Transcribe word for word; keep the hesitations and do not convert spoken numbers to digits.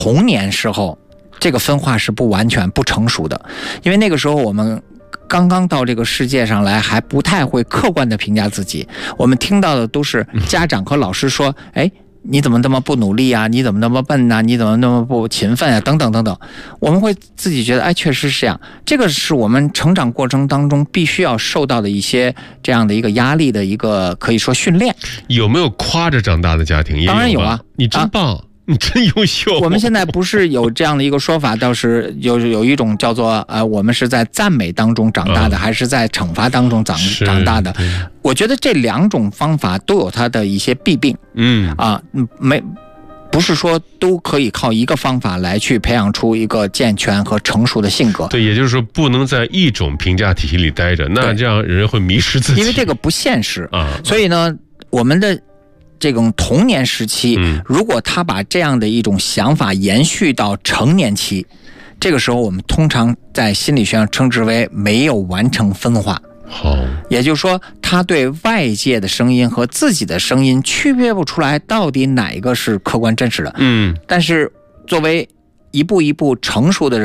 童年时候，这个分化是不完全不成熟的，因为那个时候我们刚刚到这个世界上来，还不太会客观的评价自己，我们听到的都是家长和老师说，哎，你怎么那么不努力啊？你怎么那么笨啊？你怎么那么不勤奋啊？等等等等，我们会自己觉得，哎，确实是这样。这个是我们成长过程当中必须要受到的一些这样的一个压力的一个可以说训练。 有没有夸着长大的家庭？ 当然有啊， 你真棒。啊你真优秀。 我们现在不是有这样的一个说法，倒是有有一种叫做呃，我们是在赞美当中长大的，嗯、还是在惩罚当中长长大的？我觉得这两种方法都有它的一些弊病。嗯啊，没不是说都可以靠一个方法来去培养出一个健全和成熟的性格。 对，也就是说不能在一种评价体系里待着，那这样人会迷失自己。 因为这个不现实啊，所以呢，我们的。这种童年时期，如果他把这样的一种想法延续到成年期，这个时候我们通常在心理学上称之为没有完成分化。 好， 也就是说，他对外界的声音和自己的声音区别不出来，到底哪一个是客观真实的。嗯，但是作为一步一步成熟的人。